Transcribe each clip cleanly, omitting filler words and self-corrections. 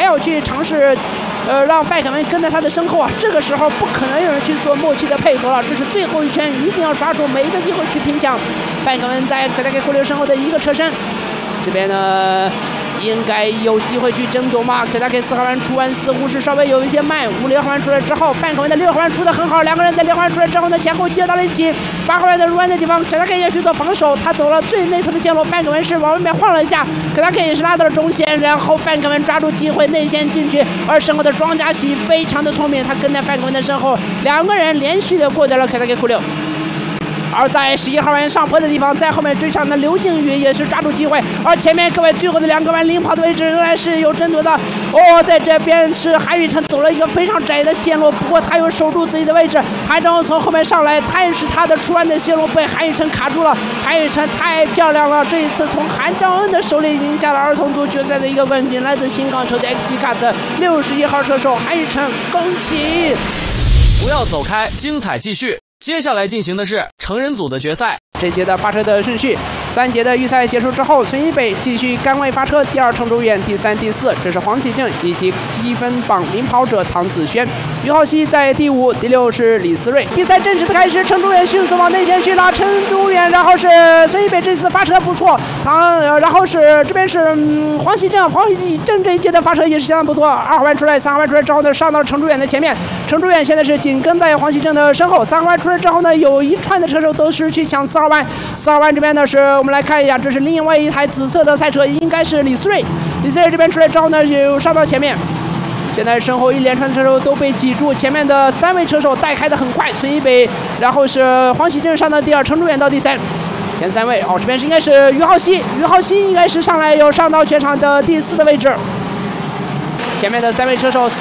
要去尝试，让范凯文跟在他的身后啊。这个时候不可能有人去做默契的配合了，这是最后一圈，一定要抓住每一个机会去拼抢。范凯文在凯达给库留身后的一个车身，这边呢。应该有机会去争夺嘛？凯达给4号弯出弯似乎是稍微有一些慢。6号弯出来之后，范凯文的6号弯出的很好，两个人在6号弯出来之后呢，前后接到了一起。8号弯的入弯的地方，凯达给也去做防守，他走了最内侧的线路，范凯文是往外面晃了一下，凯达给也是拉到了中线，然后范凯文抓住机会内线进去，而身后的庄家喜非常的聪明，他跟在范凯文的身后，两个人连续的过掉了凯达给库六。而在11号弯上坡的地方，在后面追上的刘靖宇也是抓住机会，而前面各位最后的2个弯领跑的位置仍然是有争夺的。在这边是韩宇辰走了一个非常窄的线路，不过他又守住自己的位置。韩正从后面上来，但是他的出弯的线路被韩宇辰卡住了。韩宇辰太漂亮了，这一次从韩正恩的手里赢下了儿童组决赛的一个冠军，来自新港车的 XP Cut 61号车手韩宇辰，恭喜！ 不要走开，精彩继续。接下来进行的是成人组的决赛。 这节的发车的顺序，3节的预赛结束之后，孙一北继续杆位发车，第2程朱远，第3、第4，这是黄启正以及积分榜领跑者唐子轩。于浩熙在第5、第6是李思睿。比赛正式的开始，程朱远迅速往内线去了，程朱远，然后是孙一北这次发车不错，然后是这边是黄启正这一节的发车也是相当不错。2号弯出来，3号弯出来之后呢，上到程朱远的前面，程朱远现在是紧跟在黄启正的身后。3号弯出来之后呢，有一串的车手都是去抢4号弯。4号弯这边呢，是我们来看一下，这是另外一台紫色的赛车，应该是李思睿。李思睿这边出来之后呢，有上到前面。现在身后一连串的车手都被挤住，前面的3位车手带开的很快，孙一北，然后是黄启正上到第2，程朱远到第3。前3位这边是应该是于浩熙应该是上来有上到全场的第4的位置。前面的3位车手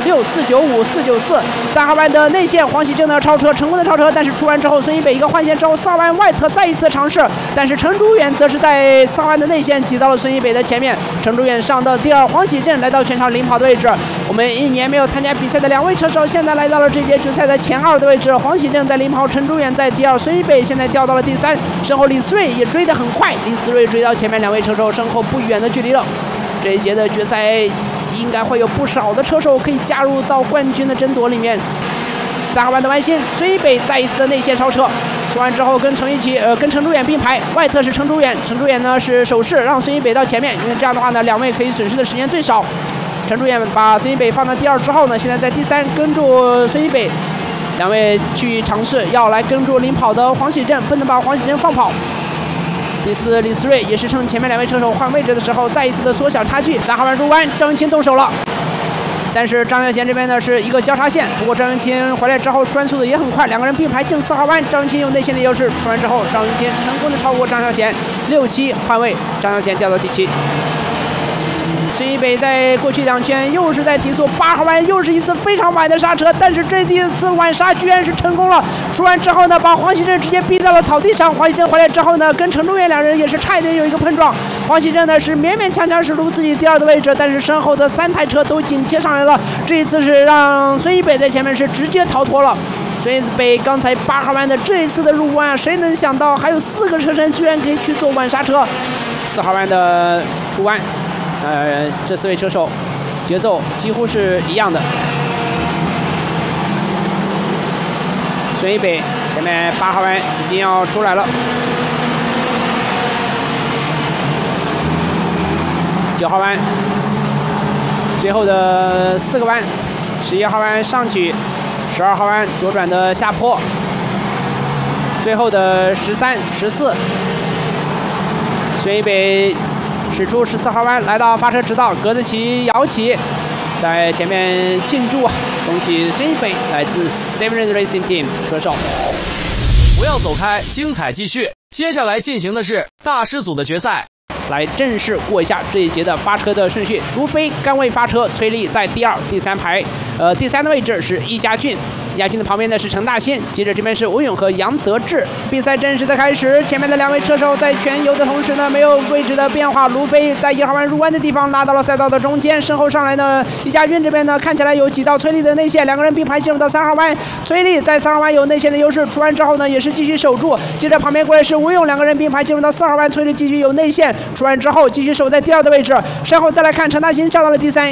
496、495、494，3号弯的内线黄启正的超车，成功的超车，但是出弯之后孙一北一个换线之后，4号弯外侧再一次尝试，但是程朱远则是在4号弯的内线挤到了孙一北的前面，程朱远上到第2，黄启正来到全场领跑的位置。我们1年没有参加比赛的2位车手，现在来到了这届决赛的前2的位置，黄启正在领跑，程朱远在第2，孙一北现在掉到了第3，身后李思睿也追得很快，李思睿追到前面2位车手身后不远的距离了。这一节的决赛应该会有不少的车手可以加入到冠军的争夺里面。3号弯的弯心，孙一北再一次的内线超车，出完之后跟程朱远并排，外侧是程朱远呢是手势让孙一北到前面，因为这样的话呢2位可以损失的时间最少。程朱远把孙一北放到第2之后呢，现在在第3跟住孙一北，2位去尝试要来跟住领跑的黄启正，不能把黄启正放跑。第4，李思睿也是趁前面2位车手换位置的时候，再一次的缩小差距。3号弯入弯，张云清动手了，但是张耀贤这边呢是一个交叉线，不过张云清回来之后出弯速度也很快，2个人并排进4号弯，张云清有内线的优势，出弯之后张云清成功的超过张耀贤，6、7换位，张耀贤掉到第7。孙一北在过去2圈又是在提速，8号弯又是一次非常晚的刹车，但是这一次晚刹居然是成功了。出弯之后呢，把黄启正直接逼到了草地上。黄启正回来之后呢，跟程朱远2人也是差一点有一个碰撞。黄启正呢是勉勉强强守住自己第2的位置，但是身后的3台车都紧贴上来了。这一次是让孙一北在前面是直接逃脱了。孙一北刚才8号弯的这一次的入弯，谁能想到还有4个车身居然可以去做晚刹车？4号弯的出弯。这4位车手节奏几乎是一样的。孙一北前面8号弯已经要出来了，9号弯最后的4个弯，11号弯上去，12号弯左转的下坡，最后的13、14，孙一北驶出14号弯，来到发车直道，格子旗摇起，在前面庆祝，恭喜孙一北，来自 Seven Racing Team 车手。 不要走开，精彩继续。接下来进行的是大师组的决赛。 来正式过一下这一节的发车的顺序。卢飞杆位发车，崔丽在第2、第3排，第3的位置是易家俊。易家俊的旁边呢是陈大新，接着这边是吴勇和杨德志。比赛正式的开始，前面的2位车手在全油的同时呢，没有位置的变化。卢飞在1号弯入弯的地方拉到了赛道的中间，身后上来呢，易家俊这边呢看起来有挤到崔丽的内线，2个人并排进入到3号弯。崔丽在3号弯有内线的优势，出弯之后呢也是继续守住。接着旁边过来是吴勇，2个人并排进入到4号弯，崔丽继续有内线，出弯之后继续守在第2的位置。身后再来看陈大新上到了第3。